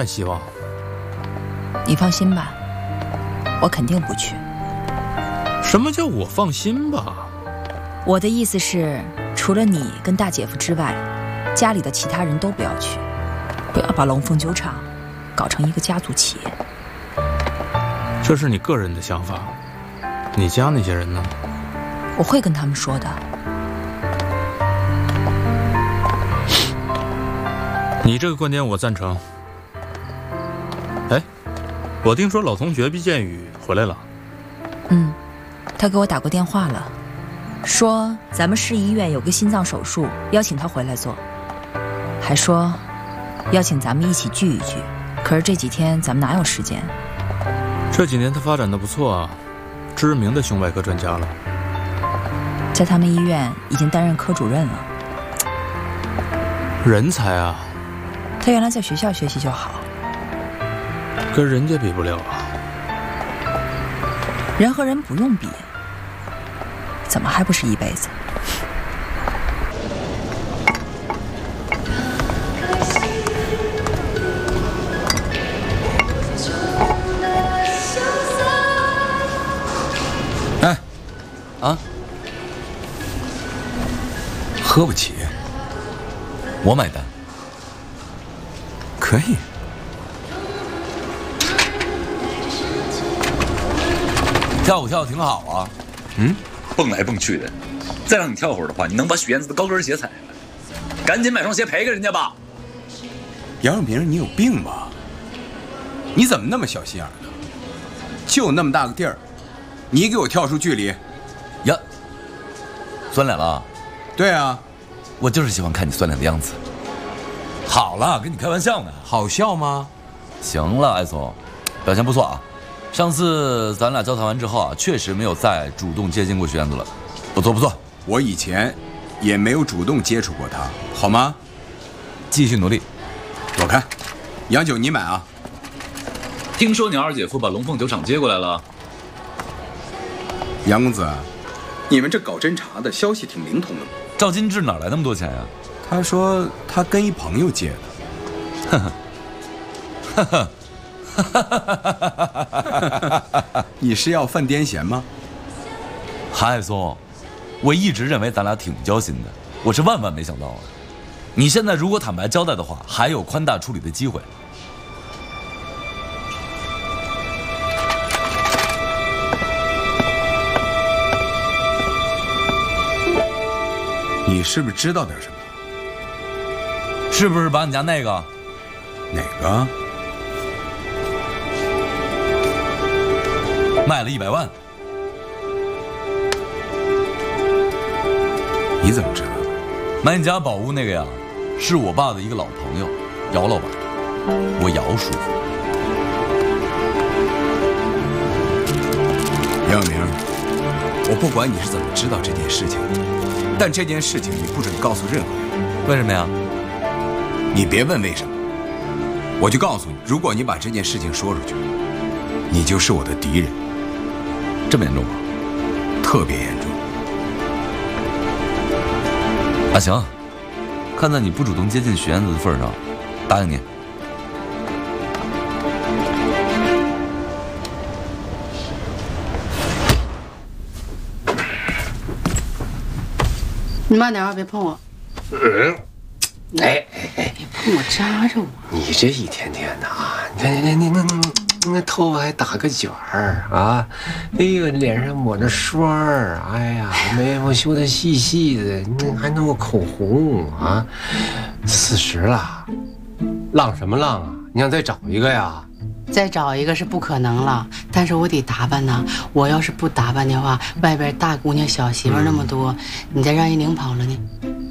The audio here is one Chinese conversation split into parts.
然希望。 你放心吧，我肯定不去。 什么叫我放心吧？ 我的意思是，除了你跟大姐夫之外，家里的其他人都不要去，不要把龙凤酒厂搞成一个家族企业。 这是你个人的想法，你家那些人呢？ 我会跟他们说的。 你这个观点我赞成。哎，我听说老同学毕建宇回来了。 他给我打过电话了，说咱们市医院有个心脏手术，邀请他回来做，还说邀请咱们一起聚一聚。可是这几天咱们哪有时间？ 这几年他发展的不错啊，知名的胸外科专家了， 在他们医院已经担任科主任了。 人才啊！ 他原来在学校学习就好， 跟人家比不了啊。 人和人不用比，怎么还不是一辈子？ 哎，啊，喝不起，我买单。可以。跳舞跳得挺好啊， 蹦来蹦去的，再让你跳会儿的话，你能把许燕子的高跟鞋踩了。赶紧买双鞋赔给人家吧。 杨永平，你有病吧？你怎么那么小心眼呢？就那么大个地儿，你给我跳出距离？ 呀，酸脸了？ 对啊， 我就是喜欢看你酸脸的样子。好了，跟你开玩笑呢。 好笑吗？ 行了，艾总，表现不错啊。上次咱俩交谈完之后啊，确实没有再主动接近过许燕子了，不错不错。 我以前也没有主动接触过她，好吗？ 继续努力。 躲开，洋酒你买啊。 听说你二姐夫把龙凤酒厂接过来了。 杨公子，你们这搞侦查的消息挺灵通的。 赵金志哪来那么多钱呀？ 他说他跟一朋友借的。呵呵。你是要犯癫痫吗？ 海松，我一直认为咱俩挺交心的，我是万万没想到啊！你现在如果坦白交代的话，还有宽大处理的机会。 你是不是知道点什么？ 是不是把你家那个？ 哪个？ 卖了100万。 你怎么知道？ 买你家宝物那个呀，是我爸的一个老朋友，姚老板，我姚叔父。 杨永明，我不管你是怎么知道这件事情的，但这件事情你不准告诉任何人。 为什么呀？ 你别问为什么，我就告诉你，如果你把这件事情说出去，你就是我的敌人。 这么严重吗？ 特别严重。 啊，行，看在你不主动接近许燕子的份上，答应你。 你慢点啊，别碰我。 哎， 别碰我，扎着我。 你这一天天的啊，你看你那头发还打个卷儿啊，哎呦，脸上抹着霜儿，哎呀，眉毛修得细细的，你还弄个口红啊，40了，浪什么浪啊？你想再找一个呀？ 再找一个是不可能了，但是我得打扮呢。我要是不打扮的话，外边大姑娘小媳妇那么多，你再让人领跑了呢？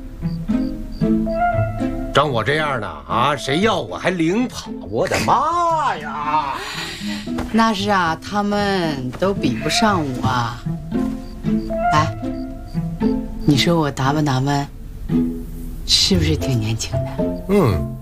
长我这样的啊，谁要我还领跑？我的妈呀！ 那是啊，他们都比不上我。来，你说我打扮打扮，是不是挺年轻的？ 嗯。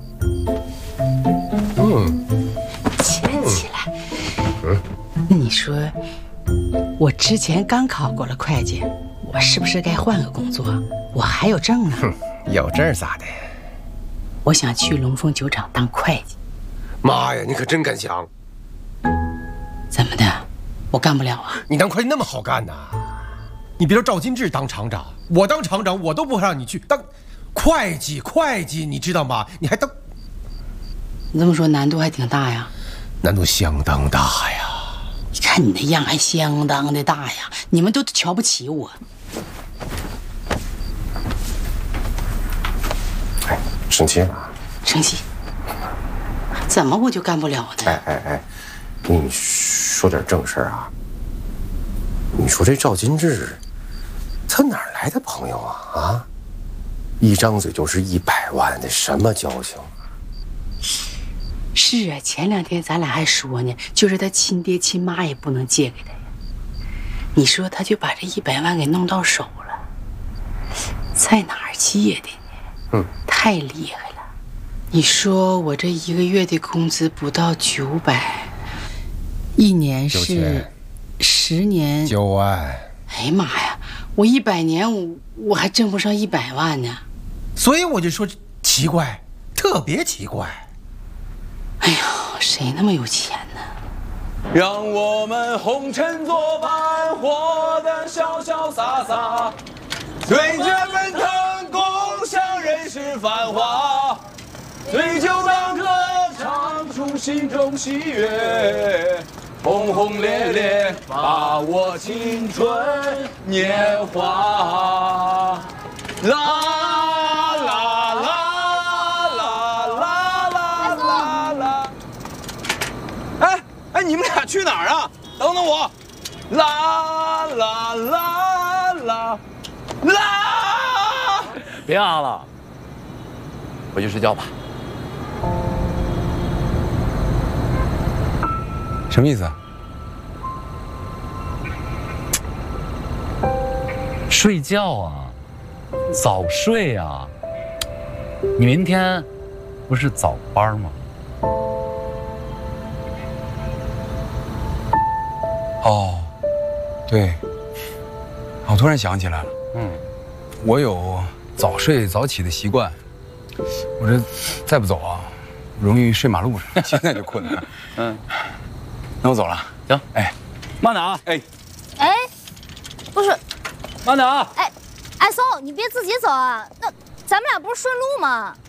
牵起来。你说，我之前刚考过了会计，我是不是该换个工作？我还有证呢。 有证咋的？ 我想去龙凤酒厂当会计。 妈呀，你可真敢想！ 怎么的？我干不了啊？ 你当会计那么好干呐？你别说赵金志当厂长，我当厂长我都不让你去当会计，你知道吗？你还当？ 你这么说难度还挺大呀？ 难度相当大呀！ 你看你那样还相当的大呀！你们都瞧不起我。 哎，生气了？ 生气？怎么我就干不了呢？ 哎，跟你说点正事儿啊。你说这赵金志，他哪来的朋友啊？啊，一张嘴就是100万的，什么交情？ 是啊，前2天咱俩还说呢，就是他亲爹亲妈也不能借给他呀。你说他就把这100万给弄到手了，在哪儿借的呢？太厉害了！你说我这1个月的工资不到900，一年是10年 9万。 哎呀妈呀，我100年我还挣不上100万呢。 所以我就说奇怪，特别奇怪。 哎呀，谁那么有钱呢？ 让我们红尘作伴，活得潇潇洒洒，对着奔腾，共享人世繁华，醉酒当歌，唱出心中喜悦，轰轰烈烈，把握青春年华。啦啦啦啦啦啦啦啦！哎，你们俩去哪儿啊？等等我！啦啦啦啦啦！ 别啊了，回去睡觉吧。 什么意思？ 睡觉啊，早睡啊。你明天不是早班吗？ 哦，对，我突然想起来了，我有早睡早起的习惯，我这再不走啊，容易睡马路上，现在就困了。那我走了。 行， 哎， 慢点啊！ 哎，不是， 慢点啊！ 哎，松，你别自己走啊，那咱们俩不是顺路吗？